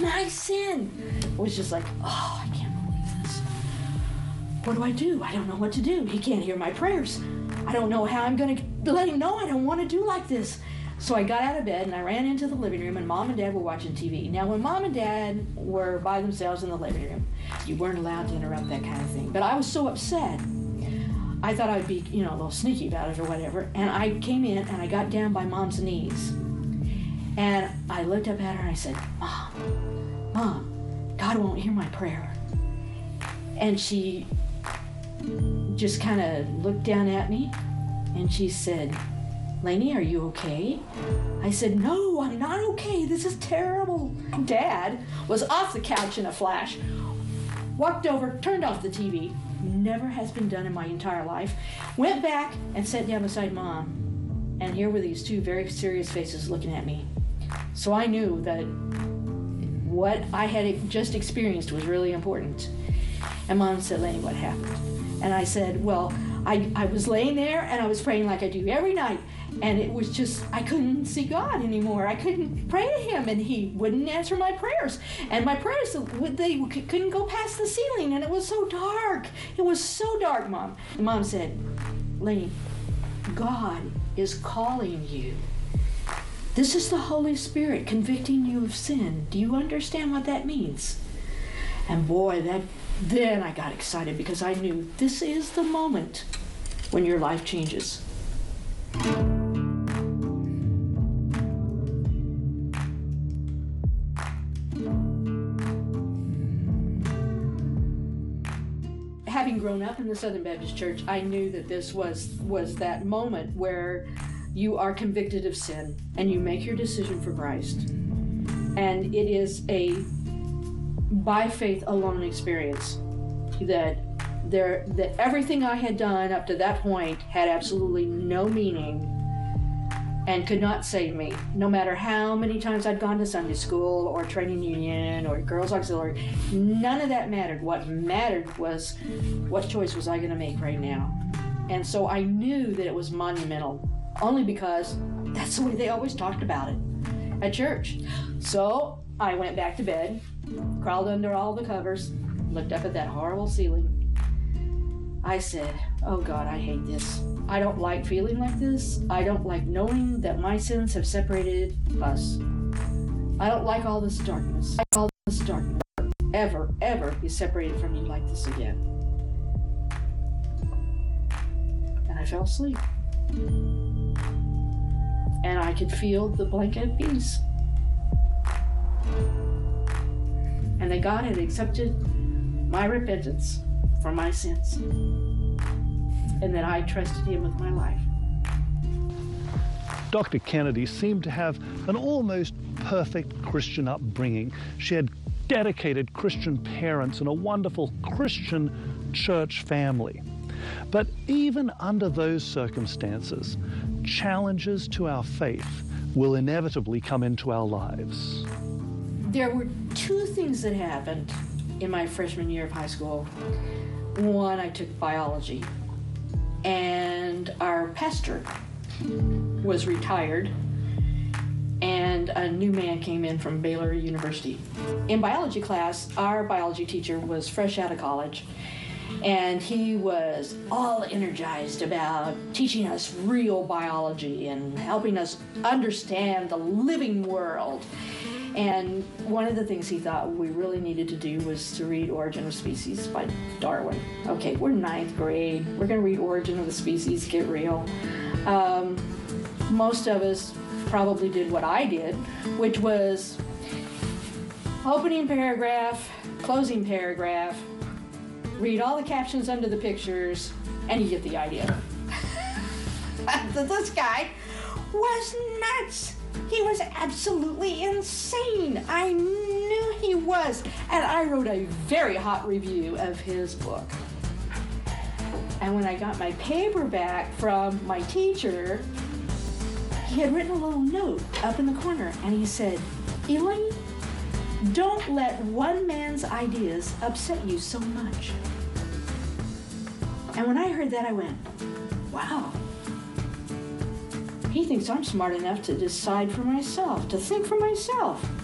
I sin. It was just like, oh, I can't believe this. What do? I don't know what to do. He can't hear my prayers. I don't know how I'm going to let him know I don't want to do like this. So I got out of bed and I ran into the living room, and Mom and Dad were watching TV. Now, when Mom and Dad were by themselves in the living room, you weren't allowed to interrupt that kind of thing. But I was so upset, I thought I'd be, a little sneaky about it or whatever. And I came in and I got down by Mom's knees. And I looked up at her and I said, Mom, God won't hear my prayer. And she just kind of looked down at me and she said, Lainey, are you okay? I said, no, I'm not okay. This is terrible. Dad was off the couch in a flash, walked over, turned off the TV. Never has been done in my entire life. Went back and sat down beside Mom. And here were these two very serious faces looking at me. So I knew that what I had just experienced was really important. And Mom said, Lainey, what happened? And I said, well, I was laying there and I was praying like I do every night. And it was just, I couldn't see God anymore. I couldn't pray to him, and he wouldn't answer my prayers. And my prayers, they couldn't go past the ceiling, and it was so dark. It was so dark, Mom. And Mom said, Lainey, God is calling you. This is the Holy Spirit convicting you of sin. Do you understand what that means? And boy, then I got excited, because I knew this is the moment when your life changes. Having grown up in the Southern Baptist Church, I knew that this was that moment where you are convicted of sin and you make your decision for Christ. And it is a by faith alone experience that everything I had done up to that point had absolutely no meaning and could not save me. No matter how many times I'd gone to Sunday school or training union or girls auxiliary, none of that mattered. What mattered was, what choice was I going to make right now? And so I knew that it was monumental, only because that's the way they always talked about it at church. So I went back to bed, crawled under all the covers, looked up at that horrible ceiling. I said, oh God, I hate this. I don't like feeling like this. I don't like knowing that my sins have separated us. I don't like all this darkness. All this darkness. Ever be separated from you like this again. And I fell asleep. And I could feel the blanket of peace. And that God had accepted my repentance for my sins, and that I trusted him with my life. Dr. Kennedy seemed to have an almost perfect Christian upbringing. She had dedicated Christian parents and a wonderful Christian church family. But even under those circumstances, challenges to our faith will inevitably come into our lives. There were two things that happened in my freshman year of high school. One, I took biology, and our pastor was retired, and a new man came in from Baylor University. In biology class, our biology teacher was fresh out of college, and he was all energized about teaching us real biology and helping us understand the living world. And one of the things he thought we really needed to do was to read Origin of Species by Darwin. Okay, we're 9th grade. We're going to read Origin of the Species, get real. Most of us probably did what I did, which was opening paragraph, closing paragraph, read all the captions under the pictures, and you get the idea. This guy was nuts. He was absolutely insane. I knew he was. And I wrote a very hot review of his book. And when I got my paper back from my teacher, he had written a little note up in the corner, and he said, Elaine, don't let one man's ideas upset you so much. And when I heard that, I went, wow. He thinks I'm smart enough to decide for myself, to think for myself.